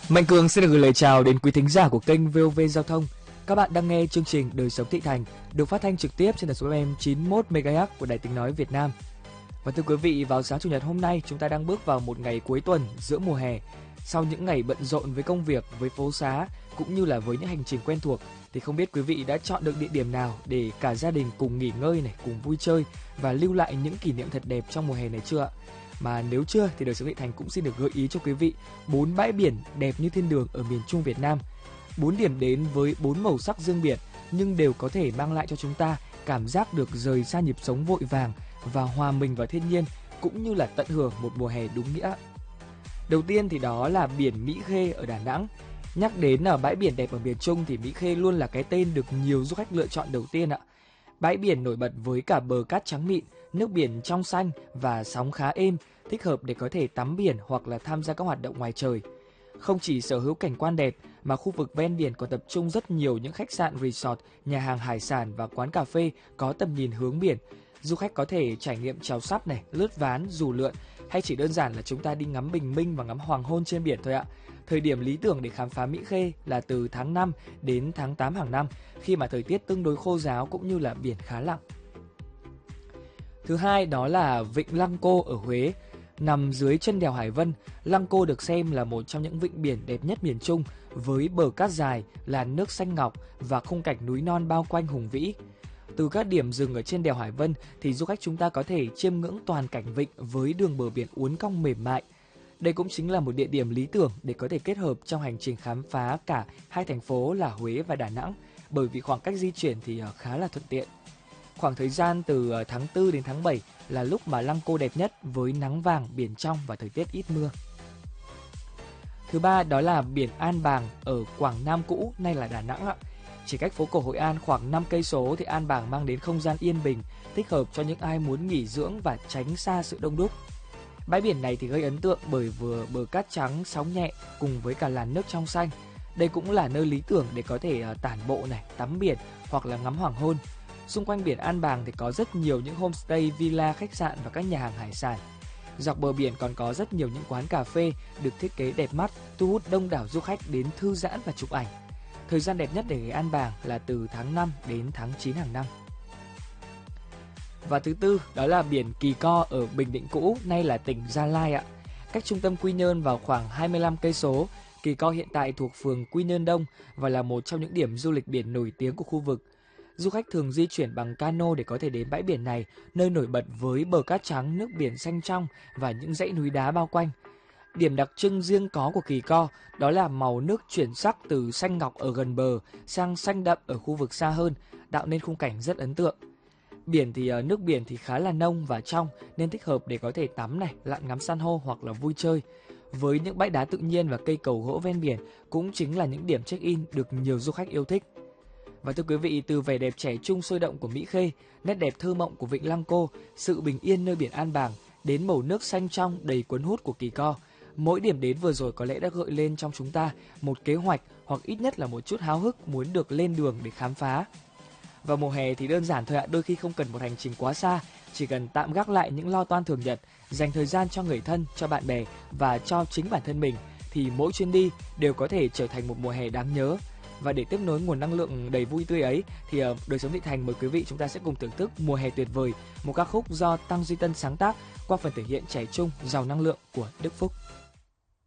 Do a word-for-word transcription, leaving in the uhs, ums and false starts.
Mạnh Cường xin được gửi lời chào đến quý thính giả của kênh vê o vê Giao thông. Các bạn đang nghe chương trình Đời sống thị thành được phát thanh trực tiếp trên tần số ép em chín mươi mốt mê ga héc của Đài Tiếng nói Việt Nam. Và thưa quý vị, vào sáng chủ nhật hôm nay chúng ta đang bước vào một ngày cuối tuần giữa mùa hè. Sau những ngày bận rộn với công việc, với phố xá cũng như là với những hành trình quen thuộc, thì không biết quý vị đã chọn được địa điểm nào để cả gia đình cùng nghỉ ngơi này, cùng vui chơi và lưu lại những kỷ niệm thật đẹp trong mùa hè này chưa ạ? Mà nếu chưa thì Đời sống thị thành cũng xin được gợi ý cho quý vị bốn bãi biển đẹp như thiên đường ở miền Trung Việt Nam. Bốn điểm đến với bốn màu sắc riêng biệt nhưng đều có thể mang lại cho chúng ta cảm giác được rời xa nhịp sống vội vàng và hòa mình vào thiên nhiên, cũng như là tận hưởng một mùa hè đúng nghĩa. Đầu tiên thì đó là biển Mỹ Khê ở Đà Nẵng. Nhắc đến ở bãi biển đẹp ở miền Trung thì Mỹ Khê luôn là cái tên được nhiều du khách lựa chọn đầu tiên ạ. Bãi biển nổi bật với cả bờ cát trắng mịn, nước biển trong xanh và sóng khá êm, thích hợp để có thể tắm biển hoặc là tham gia các hoạt động ngoài trời. Không chỉ sở hữu cảnh quan đẹp mà khu vực ven biển còn tập trung rất nhiều những khách sạn, resort, nhà hàng hải sản và quán cà phê có tầm nhìn hướng biển. Du khách có thể trải nghiệm chèo sắp này, lướt ván, dù lượn hay chỉ đơn giản là chúng ta đi ngắm bình minh và ngắm hoàng hôn trên biển thôi ạ. Thời điểm lý tưởng để khám phá Mỹ Khê là từ tháng năm đến tháng tám hàng năm, khi mà thời tiết tương đối khô ráo cũng như là biển khá lặng. Thứ hai đó là vịnh Lăng Cô ở Huế. Nằm dưới chân đèo Hải Vân, Lăng Cô được xem là một trong những vịnh biển đẹp nhất miền Trung, với bờ cát dài, làn nước xanh ngọc và khung cảnh núi non bao quanh hùng vĩ. Từ các điểm dừng ở trên đèo Hải Vân thì du khách chúng ta có thể chiêm ngưỡng toàn cảnh vịnh với đường bờ biển uốn cong mềm mại. Đây cũng chính là một địa điểm lý tưởng để có thể kết hợp trong hành trình khám phá cả hai thành phố là Huế và Đà Nẵng, bởi vì khoảng cách di chuyển thì khá là thuận tiện. Khoảng thời gian từ tháng tư đến tháng bảy là lúc mà Lăng Cô đẹp nhất, với nắng vàng, biển trong và thời tiết ít mưa. Thứ ba đó là biển An Bàng ở Quảng Nam cũ, nay là Đà Nẵng ạ. Chỉ cách phố cổ Hội An khoảng năm cây số thì An Bàng mang đến không gian yên bình, thích hợp cho những ai muốn nghỉ dưỡng và tránh xa sự đông đúc. Bãi biển này thì gây ấn tượng bởi vừa bờ cát trắng sóng nhẹ cùng với cả làn nước trong xanh. Đây cũng là nơi lý tưởng để có thể tản bộ này, tắm biển hoặc là ngắm hoàng hôn. Xung quanh biển An Bàng thì có rất nhiều những homestay, villa, khách sạn và các nhà hàng hải sản. Dọc bờ biển còn có rất nhiều những quán cà phê được thiết kế đẹp mắt, thu hút đông đảo du khách đến thư giãn và chụp ảnh. Thời gian đẹp nhất để ghé An Bàng là từ tháng năm đến tháng chín hàng năm. Và thứ tư đó là biển Kỳ Co ở Bình Định cũ, nay là tỉnh Gia Lai ạ. Cách trung tâm Quy Nhơn vào khoảng hai mươi lăm cây số, Kỳ Co hiện tại thuộc phường Quy Nhơn Đông và là một trong những điểm du lịch biển nổi tiếng của khu vực. Du khách thường di chuyển bằng cano để có thể đến bãi biển này, nơi nổi bật với bờ cát trắng, nước biển xanh trong và những dãy núi đá bao quanh. Điểm đặc trưng riêng có của Kỳ Co đó là màu nước chuyển sắc từ xanh ngọc ở gần bờ sang xanh đậm ở khu vực xa hơn, tạo nên khung cảnh rất ấn tượng. Biển thì nước biển thì khá là nông và trong nên thích hợp để có thể tắm này, lặn ngắm san hô hoặc là vui chơi. Với những bãi đá tự nhiên và cây cầu gỗ ven biển cũng chính là những điểm check-in được nhiều du khách yêu thích. Và thưa quý vị, từ vẻ đẹp trẻ trung sôi động của Mỹ Khê, nét đẹp thơ mộng của vịnh Lăng Cô, sự bình yên nơi biển An Bàng, đến màu nước xanh trong đầy cuốn hút của Kỳ Co, mỗi điểm đến vừa rồi có lẽ đã gợi lên trong chúng ta một kế hoạch hoặc ít nhất là một chút háo hức muốn được lên đường để khám phá. Vào mùa hè thì đơn giản thôi ạ, đôi khi không cần một hành trình quá xa, chỉ cần tạm gác lại những lo toan thường nhật, dành thời gian cho người thân, cho bạn bè và cho chính bản thân mình, thì mỗi chuyến đi đều có thể trở thành một mùa hè đáng nhớ. Và để tiếp nối nguồn năng lượng đầy vui tươi ấy thì uh, Đời sống thị thành mời quý vị chúng ta sẽ cùng thưởng thức Mùa hè tuyệt vời, một ca khúc do Tăng Duy Tân sáng tác qua phần thể hiện trẻ trung giàu năng lượng của Đức Phúc.